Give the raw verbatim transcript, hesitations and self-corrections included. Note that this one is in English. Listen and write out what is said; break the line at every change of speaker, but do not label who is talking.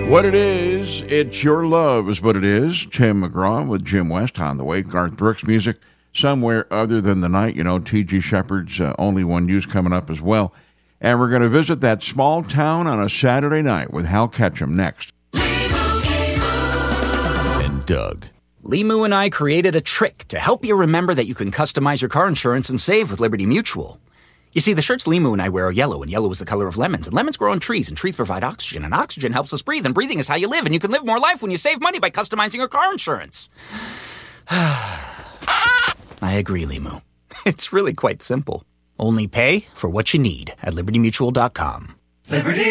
What it is, it's your love is what it is. Tim McGraw with Jim West on the way. Garth Brooks music, Somewhere Other Than the Night. You know, T G Shepherd's uh, Only One News coming up as well. And we're going to visit that small town on a Saturday night with Hal Ketchum next.
And Doug.
Limu and I created a trick to help you remember that you can customize your car insurance and save with Liberty Mutual. You see, the shirts Limu and I wear are yellow, and yellow is the color of lemons. And lemons grow on trees, and trees provide oxygen, and oxygen helps us breathe, and breathing is how you live, and you can live more life when you save money by customizing your car insurance. I agree, Limu. It's really quite simple. Only pay for what you need at liberty mutual dot com.
Liberty.